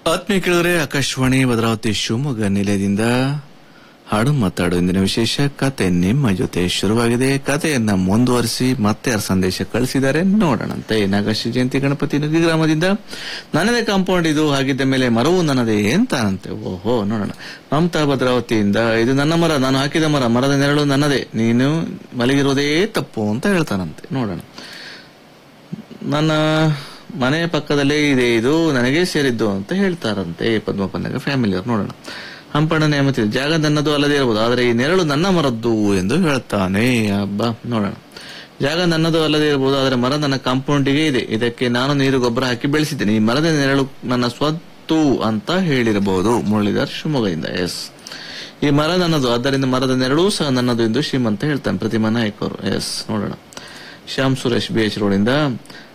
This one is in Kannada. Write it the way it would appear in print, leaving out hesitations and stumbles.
ಆತ್ಮೀಯ ಕೇಳಿದ್ರೆ ಆಕಾಶವಾಣಿ ಭದ್ರಾವತಿ ಶಿವಮೊಗ್ಗ ನಿಲಯದಿಂದ ಹಾಡು ಮಾತಾಡು ಇಂದಿನ ವಿಶೇಷ ಕತೆ ನಿಮ್ಮ ಜೊತೆ ಶುರುವಾಗಿದೆ. ಕಥೆಯನ್ನ ಮುಂದುವರಿಸಿ ಮತ್ತೆ ಯಾರು ಸಂದೇಶ ಕಳಿಸಿದ್ದಾರೆ ನೋಡೋಣಂತೆ. ನಾಗಶ್ರೀ ಜಯಂತಿ ಗಣಪತಿ ನುಗ್ಗಿ ಗ್ರಾಮದಿಂದ ನನ್ನದೇ ಕಾಂಪೌಂಡ್ ಇದು, ಹಾಗಿದ್ದ ಮೇಲೆ ಮರವು ನನ್ನದೇ ಎಂತಾನಂತೆ. ಓಹೋ, ನೋಡೋಣ. ಮಮತಾ ಭದ್ರಾವತಿಯಿಂದ ಇದು ನನ್ನ ಮರ, ನಾನು ಹಾಕಿದ ಮರ, ಮರದ ನೆರಳು ನನ್ನದೇ, ನೀನು ಮಲಗಿರೋದೇ ತಪ್ಪು ಅಂತ ಹೇಳ್ತಾನಂತೆ. ನೋಡೋಣ. ನನ್ನ ಮನೆಯ ಪಕ್ಕದಲ್ಲೇ ಇದೆ, ಇದು ನನಗೆ ಸೇರಿದ್ದು ಅಂತ ಹೇಳ್ತಾರಂತೆ ಪದ್ಮಪ್ಪನಾಗ ಫ್ಯಾಮಿಲಿಯವ್ರು. ನೋಡೋಣ. ಹಂಪಣ್ಣ ನೇಮತಿ ಜಾಗ ನನ್ನದು ಅಲ್ಲದೇ ಇರಬಹುದು, ಆದರೆ ಈ ನೆರಳು ನನ್ನ ಮರದ್ದು ಎಂದು ಹೇಳ್ತಾನೆ. ಹಬ್ಬ, ನೋಡೋಣ. ಜಾಗ ನನ್ನದು ಅಲ್ಲದೇ ಇರಬಹುದು, ಆದರೆ ಮರ ನನ್ನ ಕಾಂಪೌಂಡಿಗೆ ಇದೆ, ಇದಕ್ಕೆ ನಾನು ನೀರು ಗೊಬ್ಬರ ಹಾಕಿ ಬೆಳೆಸಿದ್ದೇನೆ, ಈ ಮರದ ನೆರಳು ನನ್ನ ಸ್ವತ್ತು ಅಂತ ಹೇಳಿರಬಹುದು. ಮುರಳೀಧರ್ ಶಿವಮೊಗ್ಗದಿಂದ. ಎಸ್, ಈ ಮರ ನನ್ನದು, ಆದ್ದರಿಂದ ಮರದ ನೆರಳು ಸಹ ನನ್ನದು ಎಂದು ಶ್ರೀಮಂತ ಹೇಳ್ತಾನೆ. ಪ್ರತಿಮಾ ನಾಯಕ್ ಅವರು. ಎಸ್, ನೋಡೋಣ. ಶ್ಯಾಮ್ ಸುರೇಶ್ BH ರೋಡಿಂದ